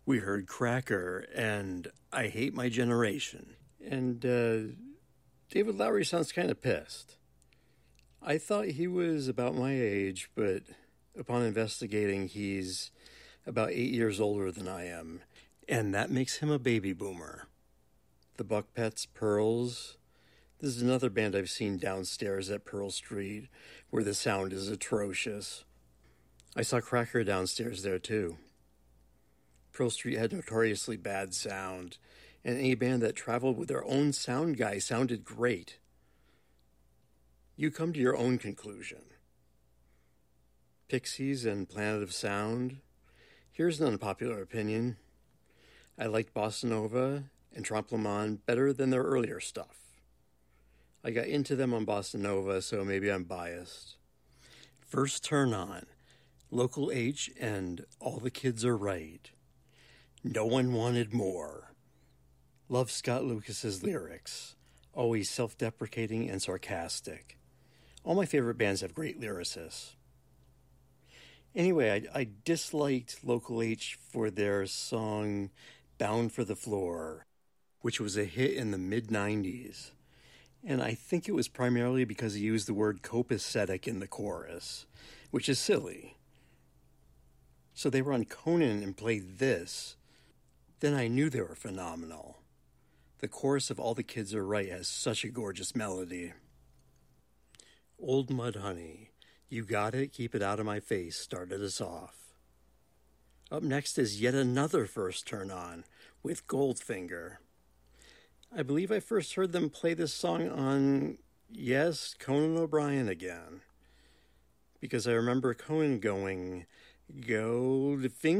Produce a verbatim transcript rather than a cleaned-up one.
We heard Cracker and I Hate My Generation. And uh, David Lowery sounds kind of pissed. I thought he was about my age, but upon investigating, he's about eight years older than I am, and that makes him a baby boomer. The Buck Pets, Pearls. This is another band I've seen downstairs at Pearl Street, where the sound is atrocious. I saw Cracker downstairs there, too. Pearl Street had notoriously bad sound, and any band that traveled with their own sound guy sounded great. You come to your own conclusion. Pixies and Planet of Sound. Here's an unpopular opinion. I liked Bossa Nova and Trompe Le Monde better than their earlier stuff. I got into them on Bossa Nova, so maybe I'm biased. First Turn On, Local H and All the Kids Are Right. No One Wanted More. Love Scott Lucas's lyrics, always self-deprecating and sarcastic. All my favorite bands have great lyricists. Anyway, I, I disliked Local H for their song Bound for the Floor, which was a hit in the mid nineties. And I think it was primarily because he used the word copacetic in the chorus, which is silly. So they were on Conan and played this. Then I knew they were phenomenal. The chorus of All the Kids Are Right has such a gorgeous melody. Old Mudhoney, You Got It, Keep It Out of My Face started us off. Up next is yet another First Turn On with Goldfinger. I believe I first heard them play this song on, yes, Conan O'Brien again. Because I remember Conan going, Goldfinger.